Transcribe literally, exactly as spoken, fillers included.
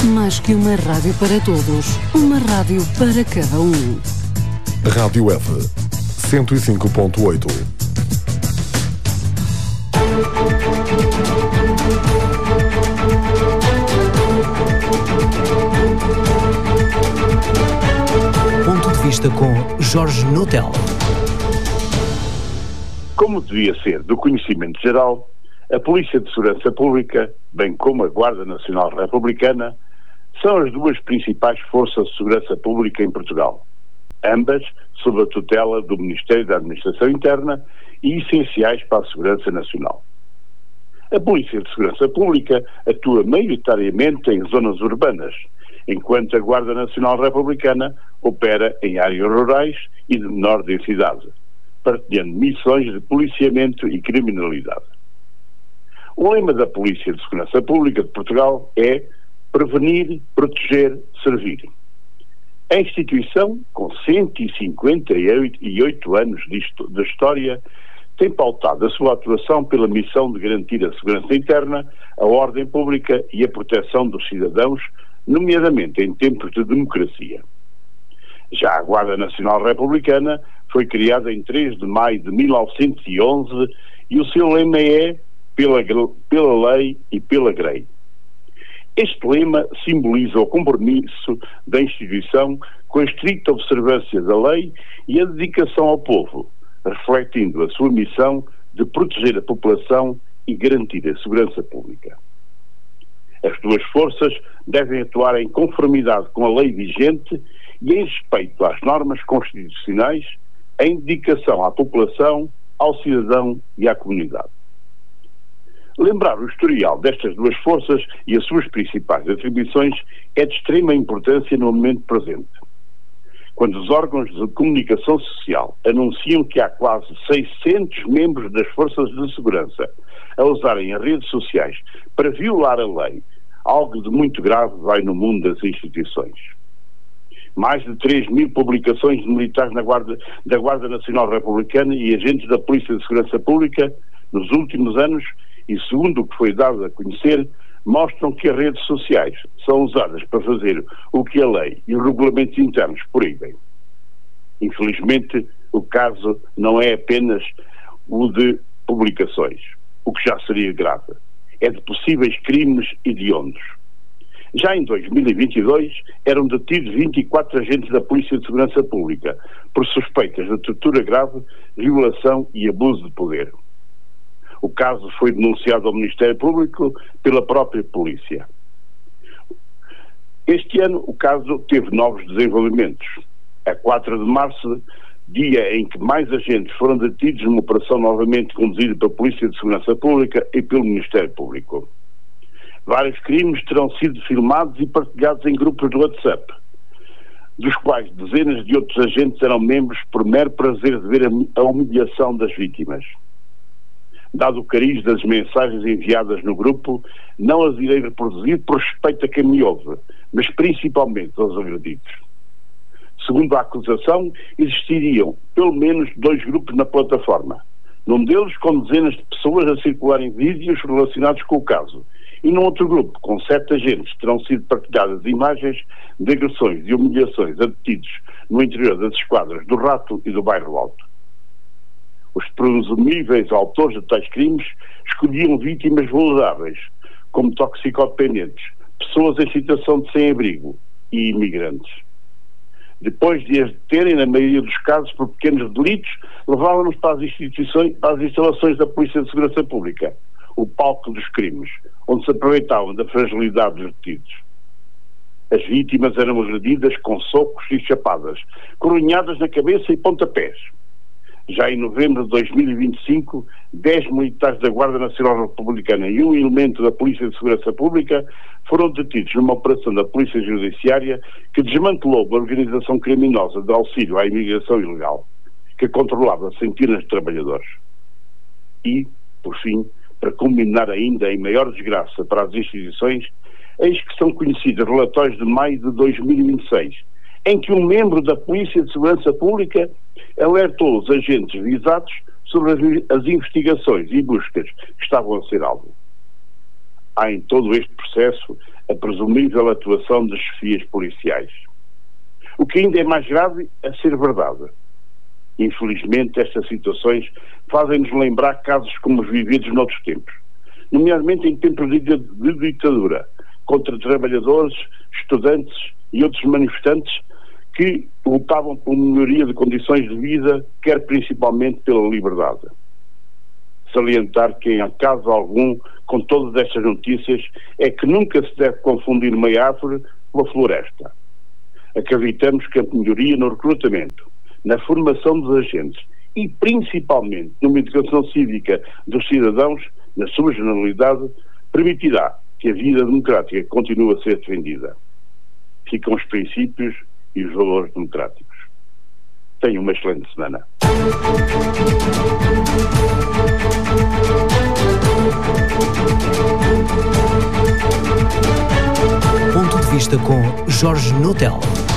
Mais que uma rádio para todos, uma rádio para cada um. Rádio F, cento e cinco ponto oito. Ponto de vista com Jorge Notel. Como devia ser do conhecimento geral, a Polícia de Segurança Pública, bem como a Guarda Nacional Republicana, são as duas principais forças de segurança pública em Portugal, ambas sob a tutela do Ministério da Administração Interna e essenciais para a segurança nacional. A Polícia de Segurança Pública atua maioritariamente em zonas urbanas, enquanto a Guarda Nacional Republicana opera em áreas rurais e de menor densidade, partilhando missões de policiamento e criminalidade. O lema da Polícia de Segurança Pública de Portugal é prevenir, proteger, servir. A instituição, com cento e cinquenta e oito anos de história, tem pautado a sua atuação pela missão de garantir a segurança interna, a ordem pública e a proteção dos cidadãos, nomeadamente em tempos de democracia. Já a Guarda Nacional Republicana foi criada em três de maio de mil novecentos e onze e o seu lema é pela, pela lei e pela grei. Este lema simboliza o compromisso da instituição com a estricta observância da lei e a dedicação ao povo, refletindo a sua missão de proteger a população e garantir a segurança pública. As duas forças devem atuar em conformidade com a lei vigente e em respeito às normas constitucionais, em dedicação à população, ao cidadão e à comunidade. Lembrar o historial destas duas forças e as suas principais atribuições é de extrema importância no momento presente. Quando os órgãos de comunicação social anunciam que há quase seiscentos membros das forças de segurança a usarem as redes sociais para violar a lei, algo de muito grave vai no mundo das instituições. Mais de três mil publicações de militares na Guarda, da Guarda Nacional Republicana e agentes da Polícia de Segurança Pública nos últimos anos, e segundo o que foi dado a conhecer, mostram que as redes sociais são usadas para fazer o que a lei e os regulamentos internos proíbem. Infelizmente, o caso não é apenas o de publicações, o que já seria grave. É de possíveis crimes hediondos. Já em dois mil e vinte e dois, eram detidos vinte e quatro agentes da Polícia de Segurança Pública por suspeitas de tortura grave, violação e abuso de poder. O caso foi denunciado ao Ministério Público pela própria Polícia. Este ano o caso teve novos desenvolvimentos. A quatro de março, dia em que mais agentes foram detidos numa operação novamente conduzida pela Polícia de Segurança Pública e pelo Ministério Público. Vários crimes terão sido filmados e partilhados em grupos de WhatsApp, dos quais dezenas de outros agentes eram membros por mero prazer de ver a humilhação das vítimas. Dado o cariz das mensagens enviadas no grupo, não as irei reproduzir por respeito a quem me ouve, mas principalmente aos agredidos. Segundo a acusação, existiriam pelo menos dois grupos na plataforma, num deles com dezenas de pessoas a circularem vídeos relacionados com o caso, e num outro grupo, com sete agentes, terão sido partilhadas imagens de agressões e humilhações a detidos no interior das esquadras do Rato e do Bairro Alto. Os presumíveis autores de tais crimes escolhiam vítimas vulneráveis, como toxicodependentes, pessoas em situação de sem-abrigo e imigrantes. Depois de as deterem, na maioria dos casos, por pequenos delitos, levavam-nos para as instituições, para as instalações da Polícia de Segurança Pública, o palco dos crimes, onde se aproveitavam da fragilidade dos detidos. As vítimas eram agredidas com socos e chapadas, corunhadas na cabeça e pontapés. Já em novembro de dois mil e vinte e cinco, dez militares da Guarda Nacional Republicana e um elemento da Polícia de Segurança Pública foram detidos numa operação da Polícia Judiciária que desmantelou uma organização criminosa de auxílio à imigração ilegal, que controlava centenas de trabalhadores. E, por fim, para culminar ainda em maior desgraça para as instituições, eis que são conhecidos relatórios de maio de dois mil e vinte e seis, em que um membro da Polícia de Segurança Pública alertou os agentes visados sobre as, as investigações e buscas que estavam a ser alvo. há em todo este processo a presumível atuação das chefias policiais. O que ainda é mais grave a ser verdade. Infelizmente, estas situações fazem-nos lembrar casos como os vividos noutros tempos, nomeadamente em tempos de, de ditadura, contra trabalhadores, estudantes e outros manifestantes que lutavam por melhoria de condições de vida, quer principalmente pela liberdade. Salientar que, em caso algum, com todas estas notícias, é que nunca se deve confundir uma árvore com a floresta. Acreditamos que a melhoria no recrutamento, na formação dos agentes e principalmente numa educação cívica dos cidadãos, na sua generalidade, permitirá que a vida democrática continue a ser defendida. Ficam os princípios e os valores democráticos. Tenham uma excelente semana. Ponto de vista com Jorge Notel.